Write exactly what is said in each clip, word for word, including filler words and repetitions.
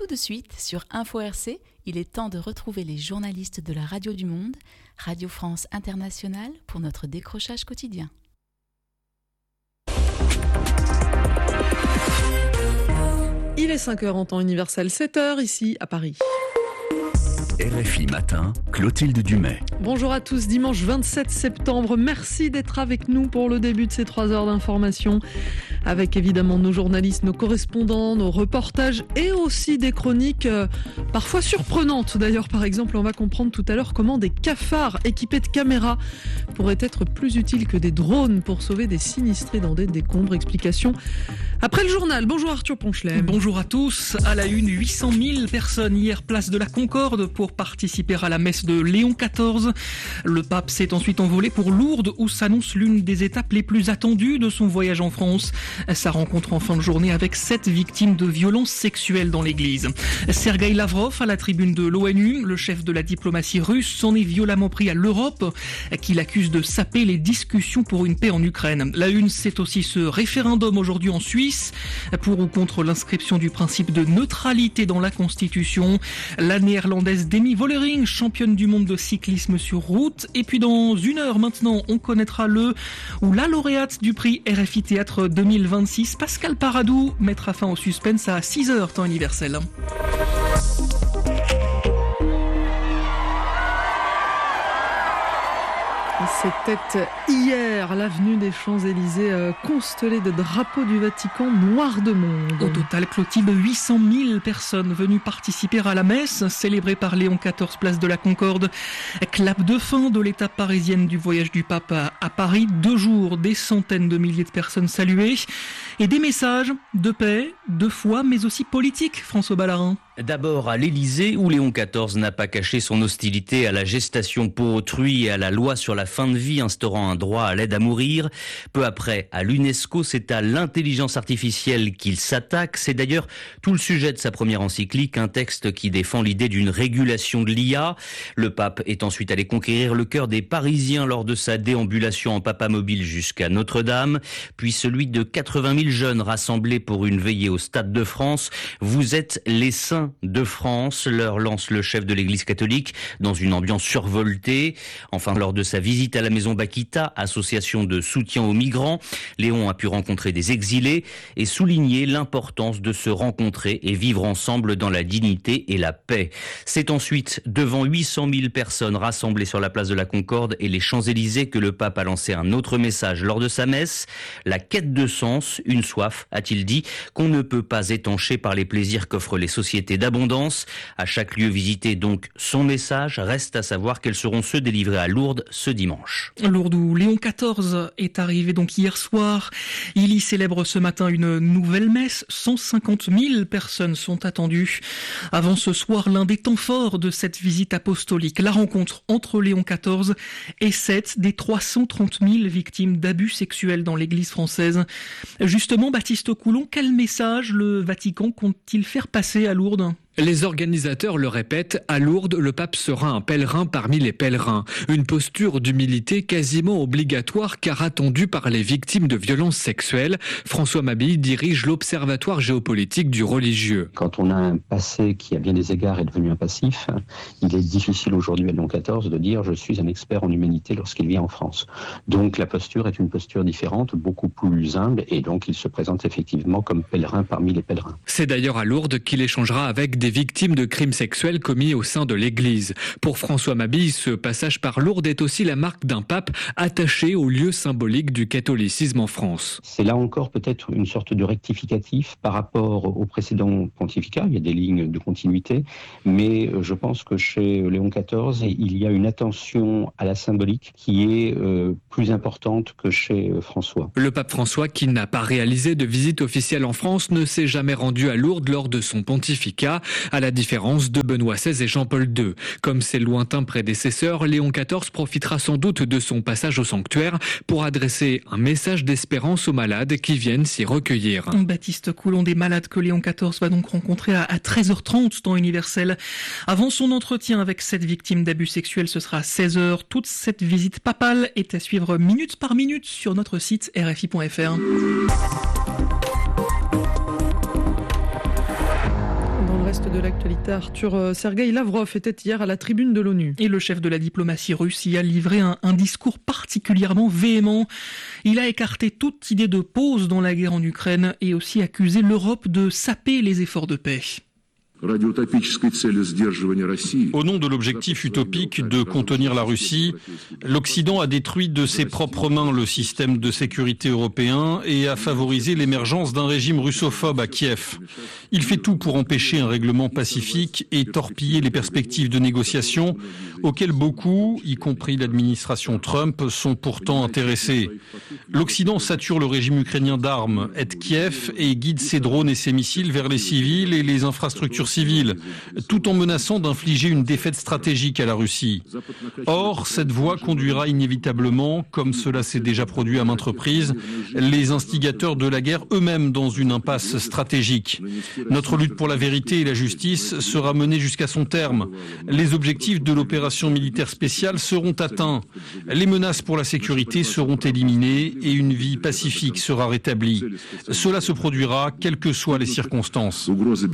de suite, sur Info R C, il est temps de retrouver les journalistes de la Radio du Monde, Radio France Internationale, pour notre décrochage quotidien. Il est cinq heures en temps universel, sept heures ici à Paris. R F I Matin, Clotilde Dumais. Bonjour à tous, dimanche vingt-sept septembre. Merci d'être avec nous pour le début de ces trois heures d'information. Avec évidemment nos journalistes, nos correspondants, nos reportages et aussi des chroniques euh, parfois surprenantes. D'ailleurs, par exemple, on va comprendre tout à l'heure comment des cafards équipés de caméras pourraient être plus utiles que des drones pour sauver des sinistrés dans des décombres. Explication après le journal. Bonjour Arthur Ponchelet. Bonjour à tous. À la une, huit cent mille personnes hier place de la Concorde pour participer à la messe de Léon quatorze. Le pape s'est ensuite envolé pour Lourdes où s'annonce l'une des étapes les plus attendues de son voyage en France. Sa rencontre en fin de journée avec sept victimes de violences sexuelles dans l'église. Sergueï Lavrov à la tribune de l'ONU, le chef de la diplomatie russe s'en est violemment pris à l'Europe qu'il accuse de saper les discussions pour une paix en Ukraine. La une, c'est aussi ce référendum aujourd'hui en Suisse pour ou contre l'inscription du principe de neutralité dans la Constitution. La néerlandaise Demi Vollering, championne du monde de cyclisme sur route. Et puis dans une heure maintenant, on connaîtra le ou la lauréate du prix R F I Théâtre deux mille vingt-six, Pascal Paradou, mettra fin au suspense à six heures temps universel. C'était hier l'avenue des Champs-Élysées euh, constellée de drapeaux du Vatican noir de monde. Au total, Clotilde, huit cent mille personnes venues participer à la messe célébrée par Léon quatorze place de la Concorde. Clap de fin de l'étape parisienne du voyage du pape à, à Paris. Deux jours, des centaines de milliers de personnes saluées et des messages de paix, de foi, mais aussi politiques, François Ballarin. D'abord à l'Élysée, où Léon quatorze n'a pas caché son hostilité à la gestation pour autrui et à la loi sur la fin de vie instaurant un droit à l'aide à mourir. Peu après, à l'UNESCO, c'est à l'intelligence artificielle qu'il s'attaque. C'est d'ailleurs tout le sujet de sa première encyclique, un texte qui défend l'idée d'une régulation de l'I A. Le pape est ensuite allé conquérir le cœur des Parisiens lors de sa déambulation en papamobile jusqu'à Notre-Dame, puis celui de quatre-vingt mille jeunes rassemblés pour une veillée au Stade de France. Vous êtes les saints de France, leur lance le chef de l'Église catholique dans une ambiance survoltée. Enfin, lors de sa visite à la maison Bakita, association de soutien aux migrants, Léon a pu rencontrer des exilés et souligner l'importance de se rencontrer et vivre ensemble dans la dignité et la paix. C'est ensuite devant huit cent mille personnes rassemblées sur la place de la Concorde et les Champs-Élysées que le pape a lancé un autre message lors de sa messe. La quête de sens, une soif, a-t-il dit, qu'on ne peut pas étancher par les plaisirs qu'offrent les sociétés d'abondance. À chaque lieu visité, donc, son message. Reste à savoir quels seront ceux délivrés à Lourdes ce dimanche. Lourdes où Léon quatorze est arrivé donc hier soir. Il y célèbre ce matin une nouvelle messe. cent cinquante mille personnes sont attendues. Avant ce soir, l'un des temps forts de cette visite apostolique, la rencontre entre Léon quatorze et sept des trois cent trente mille victimes d'abus sexuels dans l'église française. Justement, Baptiste Coulon, quel message le Vatican compte-t-il faire passer à Lourdes ? Les organisateurs le répètent, à Lourdes, le pape sera un pèlerin parmi les pèlerins. Une posture d'humilité quasiment obligatoire car attendue par les victimes de violences sexuelles. François Mabille dirige l'Observatoire géopolitique du religieux. Quand on a un passé qui à bien des égards est devenu un passif, il est difficile aujourd'hui à Léon quatorze de dire « je suis un expert en humanité » lorsqu'il vient en France. Donc la posture est une posture différente, beaucoup plus humble et donc il se présente effectivement comme pèlerin parmi les pèlerins. C'est d'ailleurs à Lourdes qu'il échangera avec des victimes de crimes sexuels commis au sein de l'Église. Pour François Mabille, ce passage par Lourdes est aussi la marque d'un pape attaché au lieu symbolique du catholicisme en France. C'est là encore peut-être une sorte de rectificatif par rapport au précédent pontificat. Il y a des lignes de continuité, mais je pense que chez Léon quatorze, il y a une attention à la symbolique qui est euh, plus importante que chez François. Le pape François, qui n'a pas réalisé de visite officielle en France, ne s'est jamais rendu à Lourdes lors de son pontificat. À la différence de Benoît seize et Jean-Paul deux. Comme ses lointains prédécesseurs, Léon quatorze profitera sans doute de son passage au sanctuaire pour adresser un message d'espérance aux malades qui viennent s'y recueillir. Baptiste Coulon, des malades que Léon quatorze va donc rencontrer à treize heures trente, temps universel. Avant son entretien avec cette victime d'abus sexuels, ce sera à seize heures. Toute cette visite papale est à suivre minute par minute sur notre site r f i point f r. reste de l'actualité, Arthur, Sergueï Lavrov était hier à la tribune de l'ONU. Et le chef de la diplomatie russe y a livré un, un discours particulièrement véhément. Il a écarté toute idée de pause dans la guerre en Ukraine et aussi accusé l'Europe de saper les efforts de paix. Au nom de l'objectif utopique de contenir la Russie, l'Occident a détruit de ses propres mains le système de sécurité européen et a favorisé l'émergence d'un régime russophobe à Kiev. Il fait tout pour empêcher un règlement pacifique et torpiller les perspectives de négociation auxquelles beaucoup, y compris l'administration Trump, sont pourtant intéressés. L'Occident sature le régime ukrainien d'armes, aide Kiev et guide ses drones et ses missiles vers les civils et les infrastructures civiles, tout en menaçant d'infliger une défaite stratégique à la Russie. Or, cette voie conduira inévitablement, comme cela s'est déjà produit à maintes reprises, les instigateurs de la guerre eux-mêmes dans une impasse stratégique. Notre lutte pour la vérité et la justice sera menée jusqu'à son terme. Les objectifs de l'opération militaire spéciale seront atteints. Les menaces pour la sécurité seront éliminées et une vie pacifique sera rétablie. Cela se produira quelles que soient les circonstances.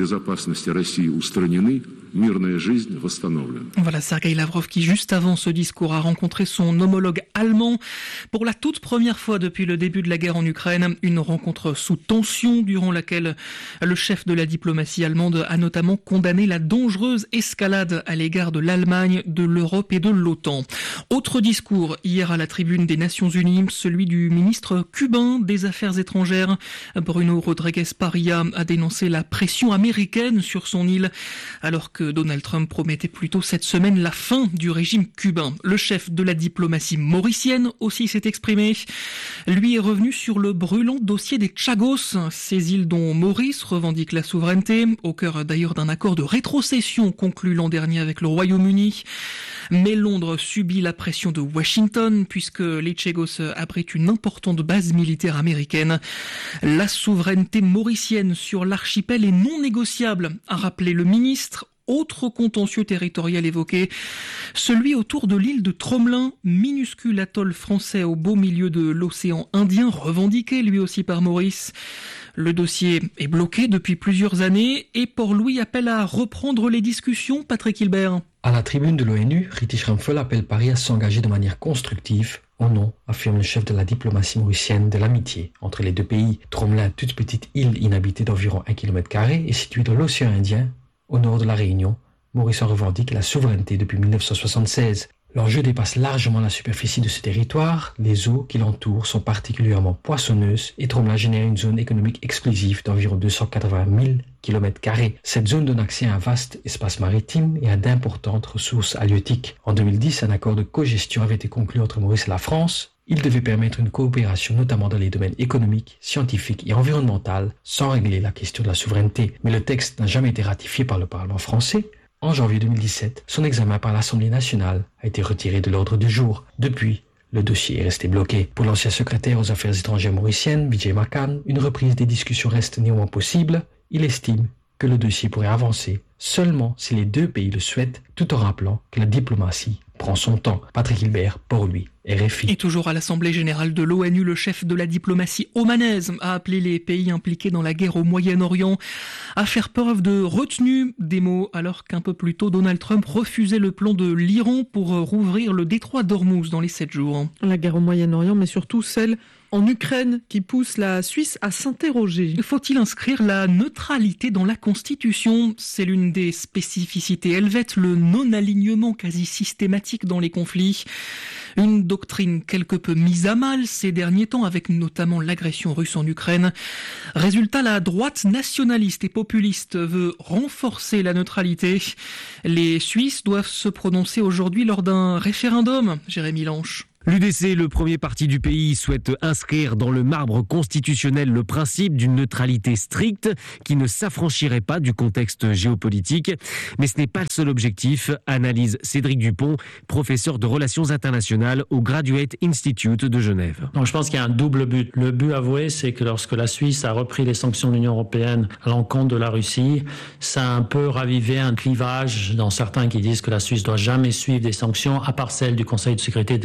Voilà Sergueï Lavrov qui, juste avant ce discours, a rencontré son homologue allemand pour la toute première fois depuis le début de la guerre en Ukraine. Une rencontre sous tension durant laquelle le chef de la diplomatie allemande a notamment condamné la dangereuse escalade à l'égard de l'Allemagne, de l'Europe et de l'OTAN. Autre discours hier à la tribune des Nations Unies, celui du ministre cubain des Affaires étrangères. Bruno Rodriguez Parilla a dénoncé la pression américaine sur son île alors que Donald Trump promettait plutôt cette semaine la fin du régime cubain. Le chef de la diplomatie mauricienne aussi s'est exprimé. Lui est revenu sur le brûlant dossier des Chagos, ces îles dont Maurice revendique la souveraineté, au cœur d'ailleurs d'un accord de rétrocession conclu l'an dernier avec le Royaume-Uni. Mais Londres subit la pression de Washington puisque les Chagos abritent une importante base militaire américaine. La souveraineté mauricienne sur l'archipel est non négociable, a rappelé le ministre. Autre contentieux territorial évoqué, celui autour de l'île de Tromelin, minuscule atoll français au beau milieu de l'océan Indien, revendiqué lui aussi par Maurice. Le dossier est bloqué depuis plusieurs années et Port-Louis appelle à reprendre les discussions. Patrick Hilbert. À la tribune de l'ONU, Riti Shrimpholl appelle Paris à s'engager de manière constructive au nom, affirme le chef de la diplomatie mauricienne, de l'amitié entre les deux pays. Tromelin, toute petite île inhabitée d'environ un kilomètre carré, est située dans l'océan Indien, au nord de la Réunion. Maurice en revendique la souveraineté depuis mille neuf cent soixante-seize. L'enjeu dépasse largement la superficie de ce territoire. Les eaux qui l'entourent sont particulièrement poissonneuses et Tromelin génère une zone économique exclusive d'environ deux cent quatre-vingt mille kilomètres carrés. Cette zone donne accès à un vaste espace maritime et à d'importantes ressources halieutiques. En deux mille dix, un accord de cogestion avait été conclu entre Maurice et la France. Il devait permettre une coopération notamment dans les domaines économiques, scientifiques et environnementaux, sans régler la question de la souveraineté. Mais le texte n'a jamais été ratifié par le Parlement français. En janvier deux mille dix-sept, son examen par l'Assemblée nationale a été retiré de l'ordre du jour. Depuis, le dossier est resté bloqué. Pour l'ancien secrétaire aux affaires étrangères mauriciennes, Vijay Makan, une reprise des discussions reste néanmoins possible. Il estime que le dossier pourrait avancer seulement si les deux pays le souhaitent, tout en rappelant que la diplomatie prend son temps. Patrick Hilbert, Port-Louis, R F I. Et toujours à l'Assemblée générale de l'ONU, le chef de la diplomatie omanaise a appelé les pays impliqués dans la guerre au Moyen-Orient à faire preuve de retenue, des mots, alors qu'un peu plus tôt, Donald Trump refusait le plan de l'Iran pour rouvrir le détroit d'Ormuz dans les sept jours. La guerre au Moyen-Orient, mais surtout celle en Ukraine qui pousse la Suisse à s'interroger. Faut-il inscrire la neutralité dans la Constitution ? C'est l'une des spécificités helvètes, le non-alignement quasi systématique dans les conflits. Une doctrine quelque peu mise à mal ces derniers temps avec notamment l'agression russe en Ukraine. Résultat, la droite nationaliste et populiste veut renforcer la neutralité. Les Suisses doivent se prononcer aujourd'hui lors d'un référendum. Jérémy Lanche. L'U D C, le premier parti du pays, souhaite inscrire dans le marbre constitutionnel le principe d'une neutralité stricte qui ne s'affranchirait pas du contexte géopolitique. Mais ce n'est pas le seul objectif, analyse Cédric Dupont, professeur de relations internationales au Graduate Institute de Genève. Donc je pense qu'il y a un double but. Le but avoué, c'est que lorsque la Suisse a repris les sanctions de l'Union européenne à l'encontre de la Russie, ça a un peu ravivé un clivage dans certains qui disent que la Suisse doit jamais suivre des sanctions, à part celles du Conseil de sécurité des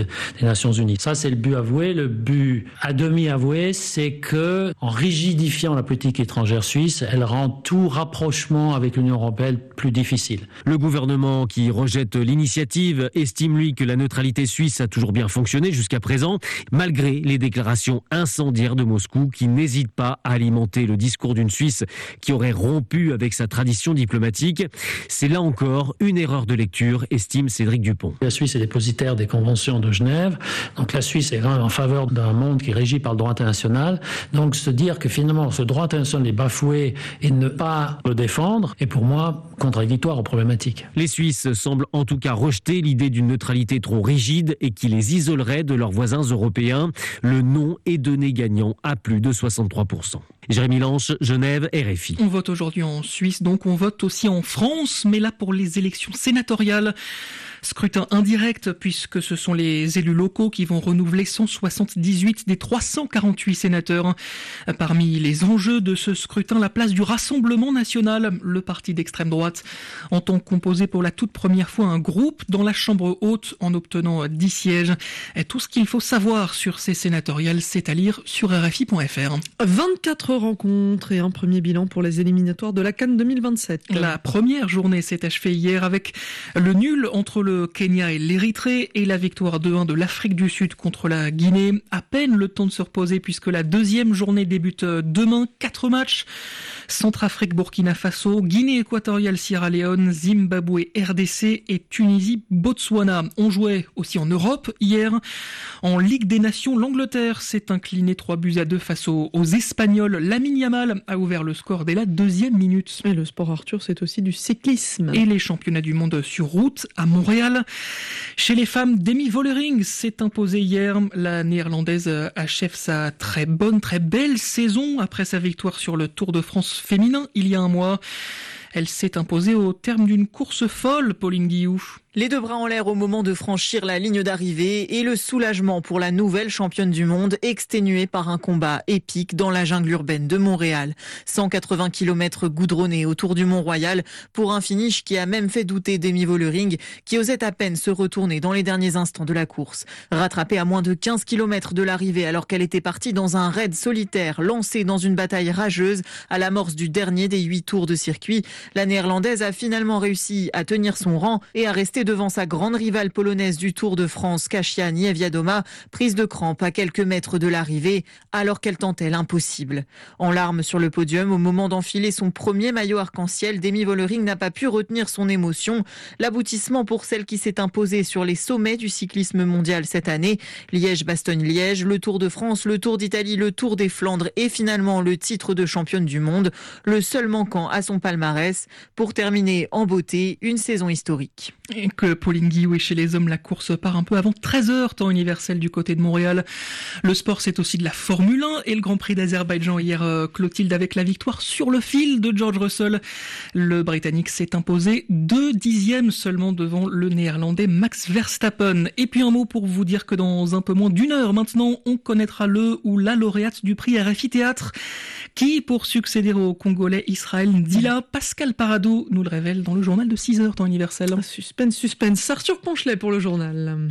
Nations Unies. Ça, c'est le but avoué. Le but à demi avoué, c'est que, en rigidifiant la politique étrangère suisse, elle rend tout rapprochement avec l'Union européenne plus difficile. Le gouvernement qui rejette l'initiative estime, lui, que la neutralité suisse a toujours bien fonctionné jusqu'à présent, malgré les déclarations incendiaires de Moscou qui n'hésite pas à alimenter le discours d'une Suisse qui aurait rompu avec sa tradition diplomatique. C'est là encore une erreur de lecture, estime Cédric Dupont. La Suisse est dépositaire des conventions de Genève, donc la Suisse est quand même en faveur d'un monde qui est régi par le droit international. Donc se dire que finalement ce droit international est bafoué et ne pas le défendre est pour moi contradictoire ou problématique. Les Suisses semblent en tout cas rejeter l'idée d'une neutralité trop rigide et qui les isolerait de leurs voisins européens. Le non est donné gagnant à plus de soixante-trois pour cent. Jérémy Lanche, Genève, R F I. On vote aujourd'hui en Suisse, donc on vote aussi en France, mais là pour les élections sénatoriales. Scrutin indirect puisque ce sont les élus locaux qui vont renouveler cent soixante-dix-huit des trois cent quarante-huit sénateurs. Parmi les enjeux de ce scrutin, la place du Rassemblement national, le parti d'extrême droite, entend composer pour la toute première fois un groupe dans la Chambre haute en obtenant dix sièges. Et tout ce qu'il faut savoir sur ces sénatoriales, c'est à lire sur R F I point F R. vingt-quatre rencontres et un premier bilan pour les éliminatoires de la CAN deux mille vingt-sept. La première journée s'est achevée hier avec le nul entre le le Kenya et l'Érythrée et la victoire deux un de l'Afrique du Sud contre la Guinée. À peine le temps de se reposer puisque la deuxième journée débute demain. Quatre matchs. Centrafrique, Burkina Faso, Guinée équatoriale, Sierra Leone, Zimbabwe, R D C et Tunisie, Botswana. On jouait aussi en Europe hier. En Ligue des Nations, l'Angleterre s'est inclinée trois buts à deux face aux, aux Espagnols. Lamine Yamal a ouvert le score dès la deuxième minute. Et le sport, Arthur, c'est aussi du cyclisme. Et les championnats du monde sur route à Montréal. Chez les femmes, Demi Vollering s'est imposée hier. La néerlandaise achève sa très bonne, très belle saison après sa victoire sur le Tour de France féminin il y a un mois. Elle s'est imposée au terme d'une course folle, Pauline Guillou. Les deux bras en l'air au moment de franchir la ligne d'arrivée et le soulagement pour la nouvelle championne du monde exténuée par un combat épique dans la jungle urbaine de Montréal. cent quatre-vingts kilomètres goudronnés autour du Mont-Royal pour un finish qui a même fait douter Demi Vollering qui osait à peine se retourner dans les derniers instants de la course. Rattrapée à moins de quinze kilomètres de l'arrivée alors qu'elle était partie dans un raid solitaire lancé dans une bataille rageuse à l'amorce du dernier des huit tours de circuit, la néerlandaise a finalement réussi à tenir son rang et à rester devant sa grande rivale polonaise du Tour de France, Kasia Niewiadoma, prise de crampe à quelques mètres de l'arrivée, alors qu'elle tentait l'impossible. En larmes sur le podium, au moment d'enfiler son premier maillot arc-en-ciel, Demi Vollering n'a pas pu retenir son émotion. L'aboutissement pour celle qui s'est imposée sur les sommets du cyclisme mondial cette année, Liège-Bastogne-Liège, le Tour de France, le Tour d'Italie, le Tour des Flandres et finalement le titre de championne du monde, le seul manquant à son palmarès, pour terminer en beauté une saison historique. Et que Pauline Guillou est chez les hommes, la course part un peu avant treize heures, temps universel du côté de Montréal. Le sport, c'est aussi de la Formule un et le Grand Prix d'Azerbaïdjan hier, Clotilde, avec la victoire sur le fil de George Russell. Le Britannique s'est imposé deux dixièmes seulement devant le Néerlandais Max Verstappen. Et puis un mot pour vous dire que dans un peu moins d'une heure maintenant, on connaîtra le ou la lauréate du prix R F I Théâtre qui, pour succéder au Congolais Israël Ndila, Pascal Paradou nous le révèle dans le journal de six heures, temps universel. Suspense, suspense. Arthur Ponchelet pour le journal.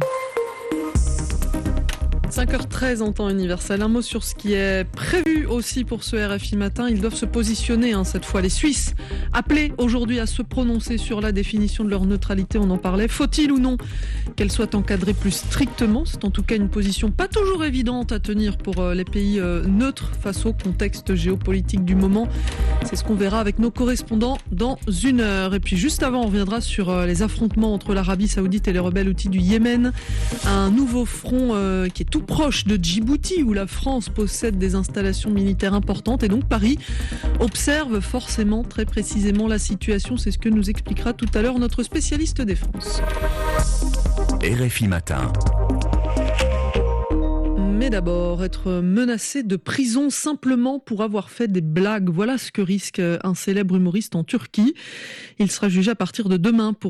cinq heures treize en temps universel. Un mot sur ce qui est prévu aussi pour ce R F I matin. Ils doivent se positionner, hein, cette fois les Suisses, appelés aujourd'hui à se prononcer sur la définition de leur neutralité. On en parlait. Faut-il ou non qu'elle soit encadrée plus strictement? C'est en tout cas une position pas toujours évidente à tenir pour les pays neutres face au contexte géopolitique du moment. C'est ce qu'on verra avec nos correspondants dans une heure. Et puis juste avant, on reviendra sur les affrontements entre l'Arabie Saoudite et les rebelles houthis du Yémen. Un nouveau front euh, qui est tout proche de Djibouti, où la France possède des installations militaires importantes. Et donc Paris observe forcément très précisément la situation. C'est ce que nous expliquera tout à l'heure notre spécialiste défense. R F I Matin. Mais d'abord, être menacé de prison simplement pour avoir fait des blagues. Voilà ce que risque un célèbre humoriste en Turquie. Il sera jugé à partir de demain pour